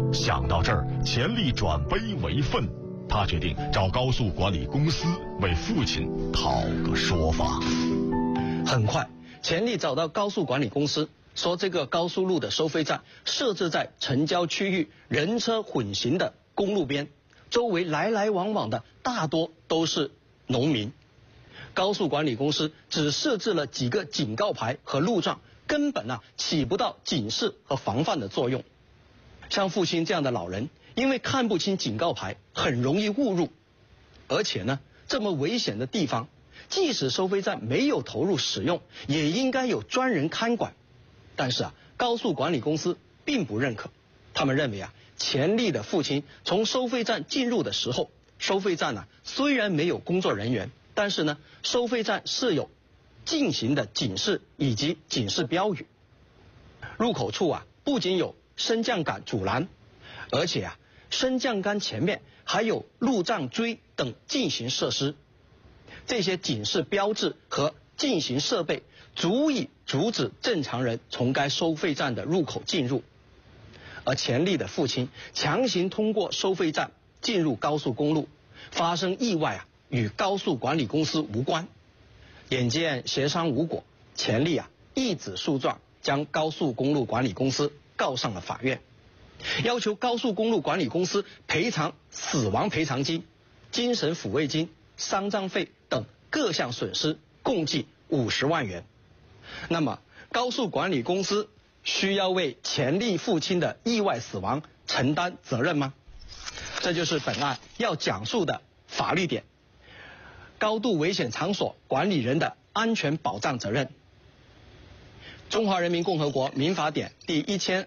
想到这儿，钱丽转悲为愤，他决定找高速管理公司为父亲讨个说法。 很快，钱丽找到高速管理公司，说这个高速路的收费站设置在城郊区域人车混行的公路边，周围来来往往的大多都是农民。高速管理公司只设置了几个警告牌和路障，根本起不到警示和防范的作用。像父亲这样的老人，因为看不清警告牌，很容易误入。而且呢，这么危险的地方，即使收费站没有投入使用，也应该有专人看管。但是高速管理公司并不认可，他们认为钱丽的父亲从收费站进入的时候，收费站虽然没有工作人员，但是呢，收费站设有进行的警示以及警示标语。入口处不仅有升降杆阻拦，而且升降杆前面还有路障锥等进行设施。这些警示标志和进行设备足以阻止正常人从该收费站的入口进入。而钱丽的父亲强行通过收费站进入高速公路，发生意外与高速管理公司无关。眼见协商无果，钱丽一纸诉状将高速公路管理公司告上了法院，要求高速公路管理公司赔偿死亡赔偿金、精神抚慰金、丧葬费等各项损失，共计50万元。那么高速管理公司需要为钱丽父亲的意外死亡承担责任吗？这就是本案要讲述的法律点：高度危险场所管理人的安全保障责任。中华人民共和国民法典第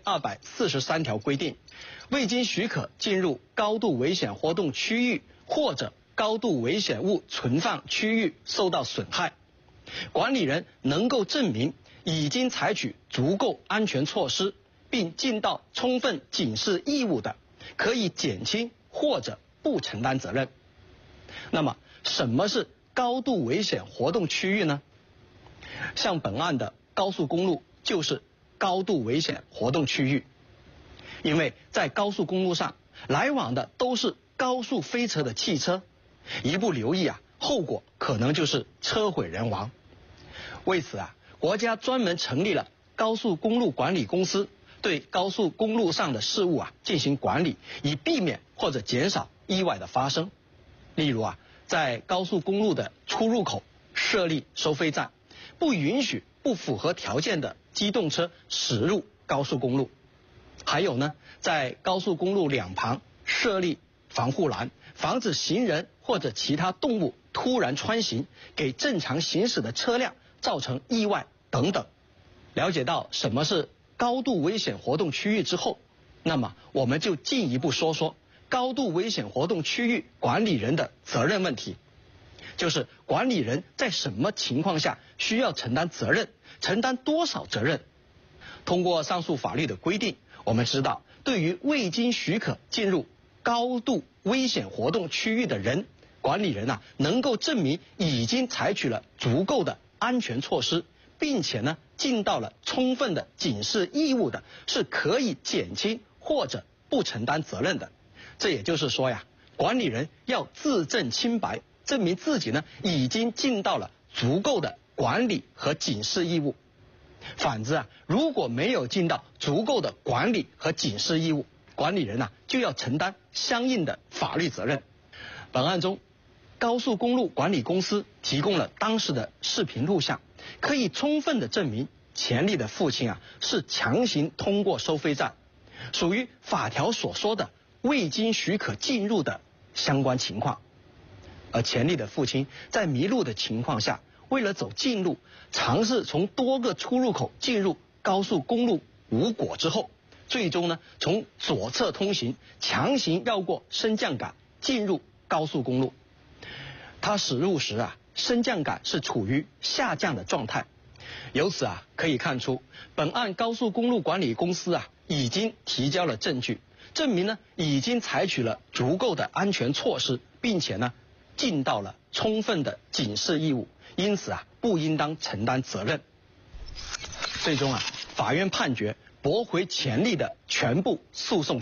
1243条规定，未经许可进入高度危险活动区域或者高度危险物存放区域受到损害，管理人能够证明已经采取足够安全措施，并尽到充分警示义务的，可以减轻或者不承担责任。那么什么是高度危险活动区域呢？像本案的高速公路就是高度危险活动区域，因为在高速公路上来往的都是高速飞驰的汽车，一不留意后果可能就是车毁人亡。为此国家专门成立了高速公路管理公司，对高速公路上的事务进行管理，以避免或者减少意外的发生。例如在高速公路的出入口设立收费站，不允许不符合条件的机动车驶入高速公路。还有呢，在高速公路两旁设立防护栏，防止行人或者其他动物突然穿行，给正常行驶的车辆造成意外等等。了解到什么是高度危险活动区域之后，那么我们就进一步说说高度危险活动区域管理人的责任问题，就是管理人在什么情况下需要承担责任，承担多少责任。通过上述法律的规定，我们知道对于未经许可进入高度危险活动区域的人，管理人能够证明已经采取了足够的安全措施，并且呢尽到了充分的警示义务的，是可以减轻或者不承担责任的。这也就是说管理人要自证清白，证明自己呢已经尽到了足够的管理和警示义务。反之如果没有尽到足够的管理和警示义务，管理人就要承担相应的法律责任。本案中，高速公路管理公司提供了当时的视频录像，可以充分的证明钱丽的父亲是强行通过收费站，属于法条所说的未经许可进入的相关情况。而钱丽的父亲在迷路的情况下，为了走近路，尝试从多个出入口进入高速公路无果之后，最终呢从左侧通行，强行绕过升降杆进入高速公路。他驶入时升降杆是处于下降的状态。由此可以看出，本案高速公路管理公司已经提交了证据，证明呢已经采取了足够的安全措施，并且呢尽到了充分的警示义务，因此不应当承担责任。最终法院判决驳回钱丽的全部诉讼